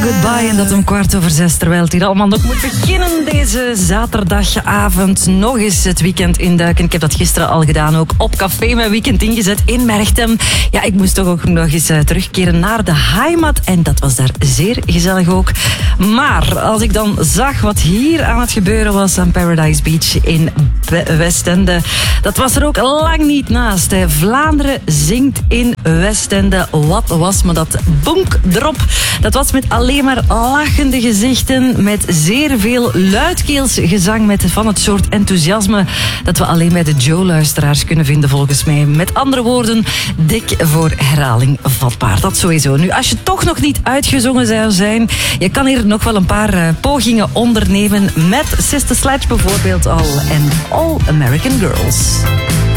Goodbye en dat om 6:15, terwijl het hier allemaal nog moet beginnen deze zaterdagavond. Nog eens het weekend induiken. Ik heb dat gisteren al gedaan, ook op café mijn weekend ingezet in Merchtem. Ja, ik moest toch ook nog eens terugkeren naar de heimat en dat was daar zeer gezellig ook. Maar als ik dan zag wat hier aan het gebeuren was aan Paradise Beach in Westende, dat was er ook lang niet naast. Vlaanderen zingt in Westende. Wat was me dat bonk erop. Dat was met alleen maar lachende gezichten, met zeer veel luidkeels gezang, met van het soort enthousiasme dat we alleen bij de Joe-luisteraars kunnen vinden volgens mij. Met andere woorden, dik voor herhaling vatbaar. Dat sowieso. Nu, als je toch nog niet uitgezongen zou zijn, je kan hier nog wel een paar pogingen ondernemen met Sister Sledge bijvoorbeeld al en All American Girls.